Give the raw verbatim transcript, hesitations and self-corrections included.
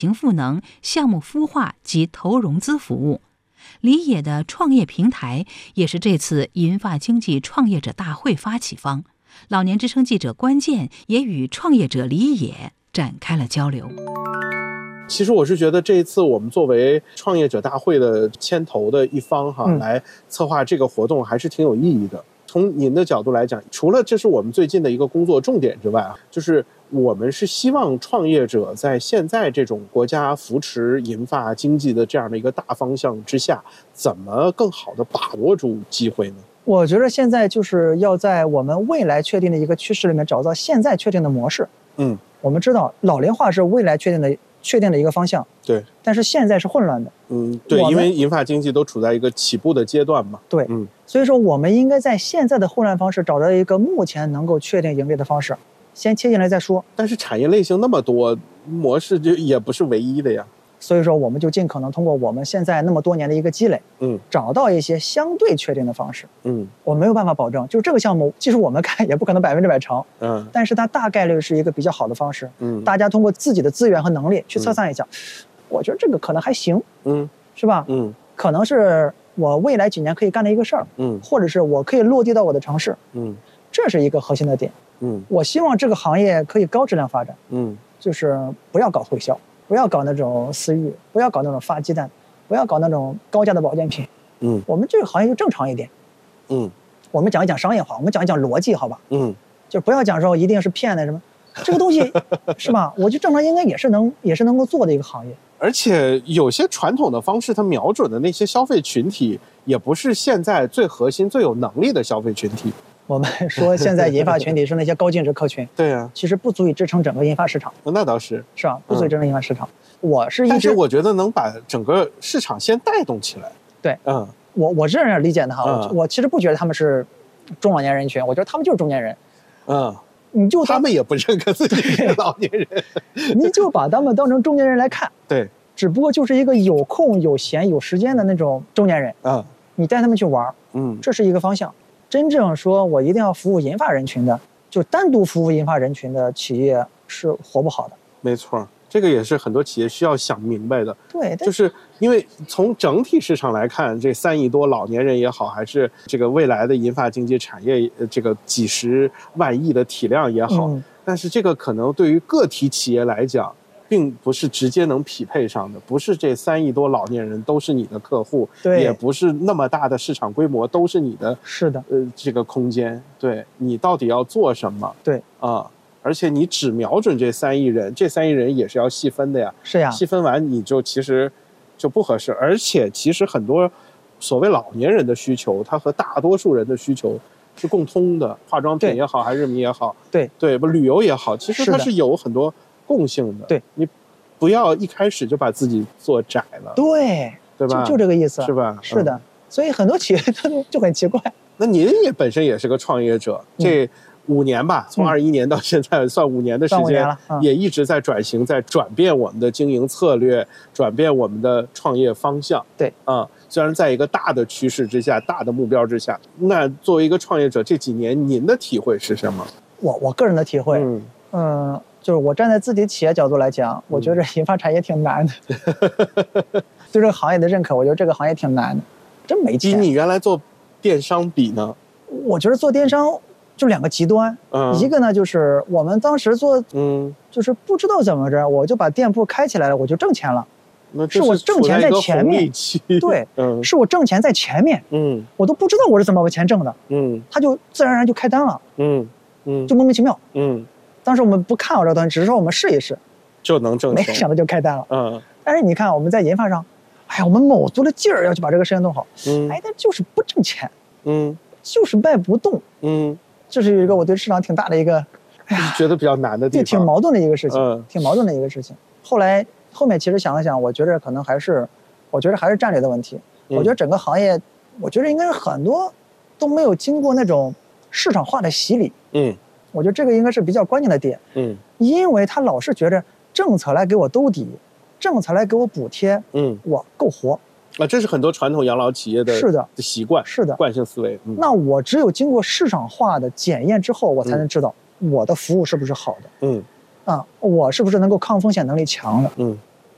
型赋能、项目孵化及投融资服务。李野的创业平台也是这次银发经济创业者大会发起方。老年之声记者关键也与创业者李野展开了交流。 其实我是觉得这一次我们作为创业者大会的牵头的一方哈、嗯，来策划这个活动还是挺有意义的。从您的角度来讲，除了这是我们最近的一个工作重点之外啊，就是我们是希望创业者在现在这种国家扶持银发经济的这样的一个大方向之下，怎么更好的把握住机会呢？ 我觉得现在就是要在我们未来确定的一个趋势里面找到现在确定的模式。 嗯， 我们知道老龄化是未来确定的确定的一个方向， 对， 但是现在是混乱的。 嗯，对，因为银发经济都处在一个起步的阶段嘛。 对， 嗯， 所以说我们应该在现在的混乱方式找到一个目前能够确定盈利的方式，先切进来再说。 但是产业类型那么多，模式就也不是唯一的呀。 所以说我们就尽可能通过我们现在那么多年的一个积累， 嗯， 找到一些相对确定的方式。 嗯， 我没有办法保证，就是这个项目，即使我们看也不可能百分之百成， 嗯， 但是它大概率是一个比较好的方式。 嗯， 大家通过自己的资源和能力去测算一下，嗯、我觉得这个可能还行， 嗯， 是吧？ 嗯， 可能是我未来几年可以干的一个事儿， 嗯， 或者是我可以落地到我的城市， 嗯， 这是一个核心的点。 嗯， 我希望这个行业可以高质量发展， 嗯， 就是不要搞推销。不要搞那种私域，不要搞那种发鸡蛋，不要搞那种高价的保健品。 嗯， 我们这个行业就正常一点。 嗯， 我们讲一讲商业化，我们讲一讲逻辑，好吧？ 嗯， 就不要讲说一定是骗的什么，这个东西是吧？我觉得正常应该也是能也是能够做的一个行业。 而且有些传统的方式，它瞄准的那些消费群体，也不是现在最核心、最有能力的消费群体。 我们说现在银发群体是那些高净值客群， 对呀、啊， 其实不足以支撑整个银发市场。 那倒是， 是吧？不足以支撑银发市场。嗯、我是一直， 但是我觉得能把整个市场先带动起来。 对， 嗯， 我我是这样理解的哈、嗯我，我其实不觉得他们是中老年人群，我觉得他们就是中年人。 嗯， 你就他们也不认可自己是老年人， 你就把他们当成中年人来看。 对， 只不过就是一个有空、有闲、有时间的那种中年人。 嗯， 你带他们去玩， 嗯， 这是一个方向。真正说我一定要服务银发人群的，就单独服务银发人群的企业是活不好的。 没错，这个也是很多企业需要想明白的。 对， 就是因为从整体市场来看，这三亿多老年人也好，还是这个未来的银发经济产业，这个几十万亿的体量也好，嗯、但是这个可能对于个体企业来讲，并不是直接能匹配上的，不是这三亿多老年人都是你的客户， 对， 也不是那么大的市场规模都是你的， 是的， 呃，这个空间，对你到底要做什么？ 对啊、呃，而且你只瞄准这三亿人，这三亿人也是要细分的呀， 是呀， 细分完你就其实就不合适，而且其实很多所谓老年人的需求，它和大多数人的需求是共通的，化妆品也好，还是日米也好， 对对，不旅游也好，其实它是有很多共性的， 对， 你不要一开始就把自己做窄了， 对， 对吧？ 就就这个意思， 是吧？ 是的， 嗯、 所以很多企业就就很奇怪。 那您也本身也是个创业者，嗯、这五年吧，从二一年到现在、嗯、算五年的时间了、嗯，也一直在转型，在转变我们的经营策略，转变我们的创业方向。 对， 啊、嗯，虽然在一个大的趋势之下、大的目标之下，那作为一个创业者，这几年您的体会是什么？ 我我个人的体会，嗯。嗯就是我站在自己企业角度来讲，我觉得银发产业挺难的。对这个行业的认可，我觉得这个行业挺难的，真没钱。 比你原来做电商比呢？ 我觉得做电商就两个极端，嗯、一个呢就是我们当时做，嗯，就是不知道怎么着，我就把店铺开起来了，我就挣钱了。 那是我挣钱在前面，对， 嗯， 是我挣钱在前面， 嗯， 我都不知道我是怎么把钱挣的， 嗯， 他就自然而然就开单了， 嗯嗯， 就莫名其妙， 嗯。 当时我们不看好这个东西，只是说我们试一试， 就能挣钱， 没想到就开单了。 嗯， 但是你看我们在研发上，哎呀，我们卯足了劲儿要去把这个事情弄好， 嗯， 哎，但就是不挣钱， 嗯， 就是卖不动， 嗯， 这是一个我对市场挺大的一个，哎呀， 觉得比较难的地方， 这挺矛盾的一个事情， 嗯， 挺矛盾的一个事情。后来后面其实想了想，我觉得可能还是，我觉得还是战略的问题。 嗯、 我觉得整个行业，我觉得应该是很多都没有经过那种市场化的洗礼， 嗯。 我觉得这个应该是比较关键的点， 嗯， 因为他老是觉着政策来给我兜底，政策来给我补贴， 嗯， 我够活， 啊，这是很多传统养老企业的是的习惯， 是的惯性思维。嗯、 那我只有经过市场化的检验之后，我才能知道我的服务是不是好的， 嗯， 啊，我是不是能够抗风险能力强的， 嗯。